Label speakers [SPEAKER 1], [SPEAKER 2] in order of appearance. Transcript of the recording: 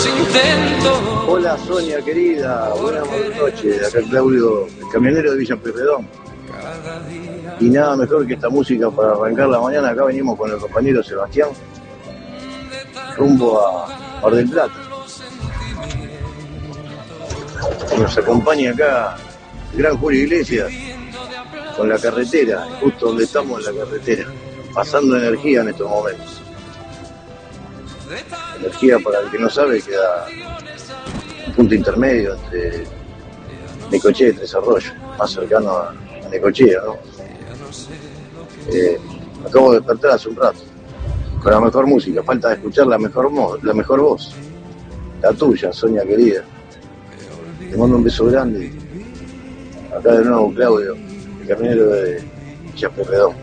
[SPEAKER 1] Hola Sonia querida, buenas noches, acá Claudio, el camionero de Villa Pueyrredón. Y nada mejor que esta música para arrancar la mañana. Acá venimos con el compañero Sebastián rumbo a Mar del Plata. Nos acompaña acá el gran Julio Iglesias con la carretera, justo donde estamos en la carretera, pasando energía en estos momentos. Energía, para el que no sabe, queda un punto intermedio entre Necochea y Tres Arroyos, más cercano a Necochea, ¿no? Acabo de despertar hace un rato con la mejor música, falta escuchar la mejor voz, la tuya, Sonia querida. Te mando un beso grande. Acá de nuevo Claudio, el camionero de Villa Pueyrredón.